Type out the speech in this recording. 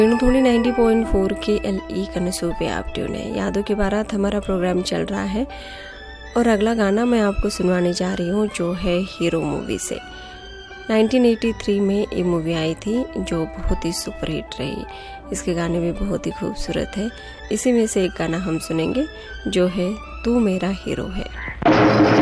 वेणुध्वनि 90.4 के LE कनसू पे आप ट्यून है। यादों की बारात हमारा प्रोग्राम चल रहा है और अगला गाना मैं आपको सुनवाने जा रही हूँ जो है हीरो मूवी से। 1983 में ये मूवी आई थी जो बहुत ही सुपरहिट रही। इसके गाने भी बहुत ही खूबसूरत है। इसी में से एक गाना हम सुनेंगे जो है तू मेरा हीरो है।